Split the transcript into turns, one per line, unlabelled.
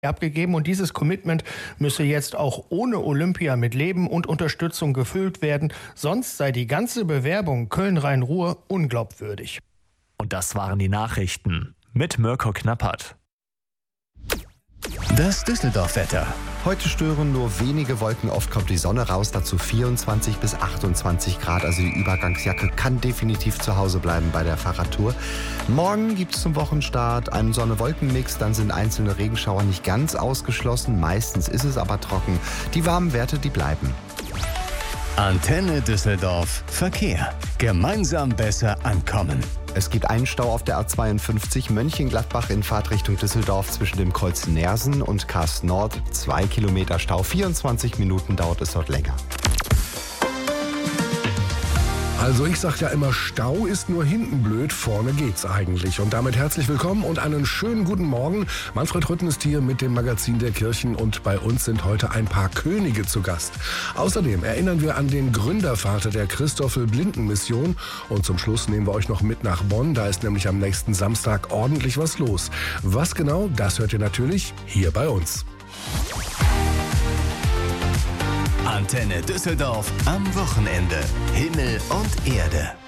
abgegeben und dieses Commitment müsse jetzt auch ohne Olympia mit Leben und Unterstützung gefüllt werden, sonst sei die ganze Bewerbung Köln-Rhein-Ruhr unglaubwürdig.
Und das waren die Nachrichten mit Mirko Knappert.
Das Düsseldorf-Wetter.
Heute stören nur wenige Wolken, oft kommt die Sonne raus, dazu 24 bis 28 Grad. Also die Übergangsjacke kann definitiv zu Hause bleiben bei der Fahrradtour. Morgen gibt es zum Wochenstart einen Sonne-Wolken-Mix, dann sind einzelne Regenschauer nicht ganz ausgeschlossen. Meistens ist es aber trocken. Die warmen Werte, die bleiben.
Antenne Düsseldorf. Verkehr. Gemeinsam besser ankommen.
Es gibt einen Stau auf der A52 Mönchengladbach in Fahrtrichtung Düsseldorf zwischen dem Kreuz Nersen und Karst Nord. 2 Kilometer Stau, 24 Minuten dauert es dort länger.
Also ich sag ja immer, Stau ist nur hinten blöd, vorne geht's eigentlich. Und damit herzlich willkommen und einen schönen guten Morgen. Manfred Rütten ist hier mit dem Magazin der Kirchen und bei uns sind heute ein paar Könige zu Gast. Außerdem erinnern wir an den Gründervater der Christoffel-Blinden-Mission und zum Schluss nehmen wir euch noch mit nach Bonn. Da ist nämlich am nächsten Samstag ordentlich was los. Was genau, das hört ihr natürlich hier bei uns.
Antenne Düsseldorf am Wochenende. Himmel und Erde.